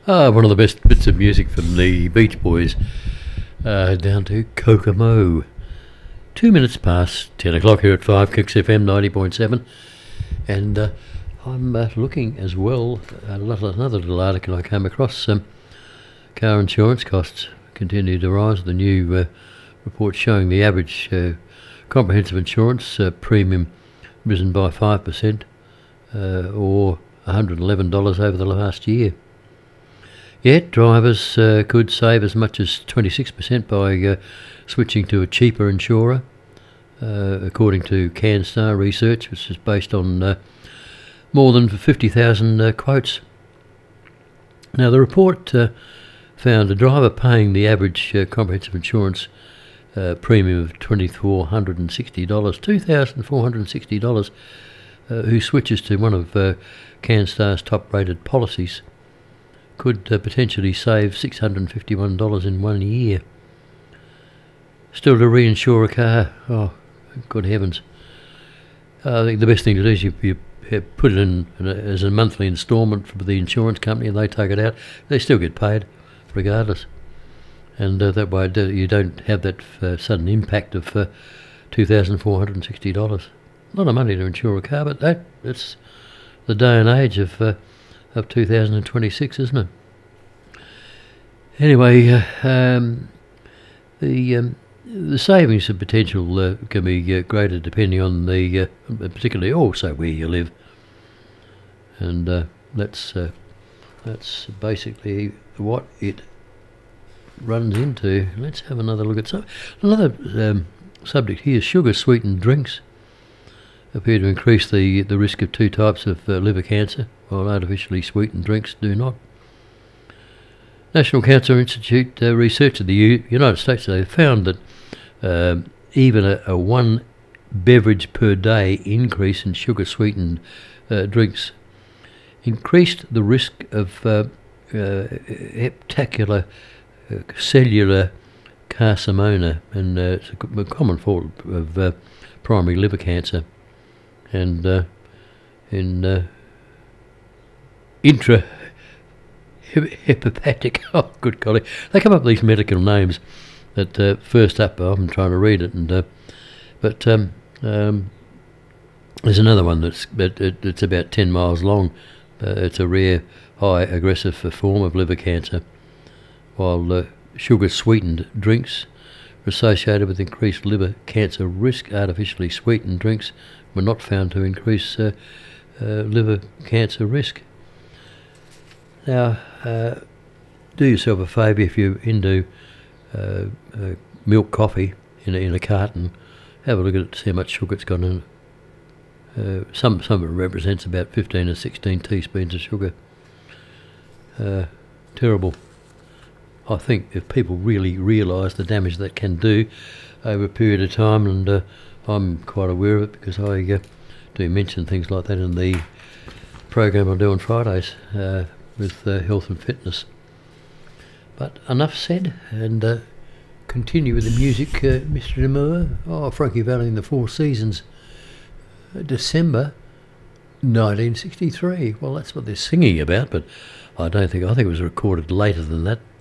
One of the best bits of music from the Beach Boys, down to Kokomo. 2 minutes past 10 o'clock here at 5 Kicks FM 90.7, and I'm looking as well at another little article I came across. Car insurance costs continue to rise. The new report showing the average comprehensive insurance premium risen by 5%, or $111 over the last year. Yet drivers could save as much as 26% by switching to a cheaper insurer, according to CanStar research, which is based on more than 50,000 quotes. Now, the report found a driver paying the average comprehensive insurance premium of $2,460, who switches to one of CanStar's top-rated policies, could potentially save $651 in 1 year. Still, to reinsure a car, oh, good heavens. I think the best thing to do is you put it in as a monthly instalment for the insurance company, and they take it out. They still get paid regardless. And that way you don't have that sudden impact of $2,460. A lot of money to insure a car, but that's the day and age of 2026, isn't it? Anyway, the savings and potential can be greater depending on the particularly also where you live, and that's basically what it runs into. Let's have another look at another subject here. Sugar sweetened drinks appear to increase the risk of two types of liver cancer, while artificially sweetened drinks do not. National Cancer Institute research in the United States, they found that even a one beverage per day increase in sugar sweetened drinks increased the risk of hepatocellular cellular carcinoma, and it's a common form of primary liver cancer, and in intrahepatic, oh good golly, they come up with these medical names that first up I'm trying to read it, and but there's another one it's about 10 miles long. It's a rare high aggressive form of liver cancer, while sugar sweetened drinks are associated with increased liver cancer risk. Artificially sweetened drinks were not found to increase liver cancer risk. Now, do yourself a favour if you're into milk coffee in a carton. Have a look at it to see how much sugar it's got in it. Some of it represents about 15 or 16 teaspoons of sugar. Terrible. I think if people really realise the damage that can do over a period of time, and I'm quite aware of it because I do mention things like that in the program I do on Fridays with health and fitness. But enough said, and continue with the music, Mr. Demure. Oh, Frankie Valli and the Four Seasons, December 1963. Well, that's what they're singing about, but I think it was recorded later than that.